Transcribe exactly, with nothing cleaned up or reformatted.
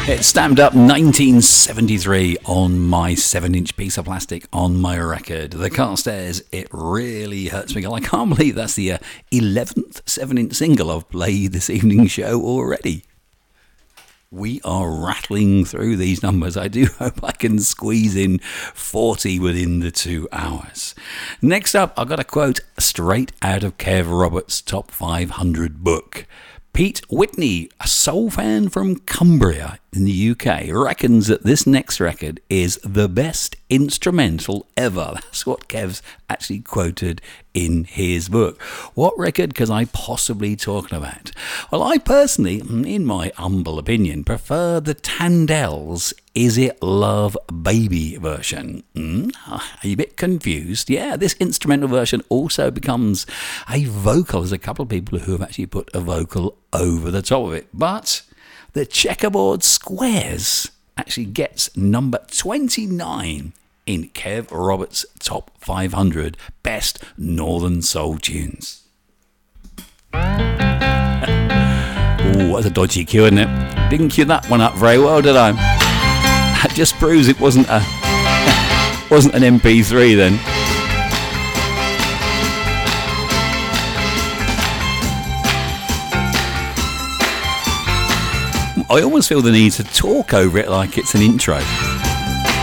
It's stamped up nineteen seventy-three on my seven inch piece of plastic on my record. The Carstairs, It Really Hurts Me. I can't believe that's the uh, eleventh seven inch single I've played this evening's show already. We are rattling through these numbers. I do hope I can squeeze in forty within the two hours. Next up, I've got a quote straight out of Kev Roberts' Top five hundred book. Pete Whitney, a soul fan from Cumbria in the U K, reckons that this next record is the best instrumental ever. That's what Kev's actually quoted in his book. What record could I possibly talk about? Well, I personally, in my humble opinion, prefer the Tandell's Is It Love Baby version. Mm? Are you a bit confused? Yeah, this instrumental version also becomes a vocal. There's a couple of people who have actually put a vocal over the top of it. But the Checkerboard Squares actually gets number twenty-nine in Kev Roberts' Top five hundred Best Northern Soul Tunes. Oh, that's a dodgy cue, isn't it? Didn't cue that one up very well, did I? That just proves it wasn't a wasn't an M P three then. I almost feel the need to talk over it like it's an intro.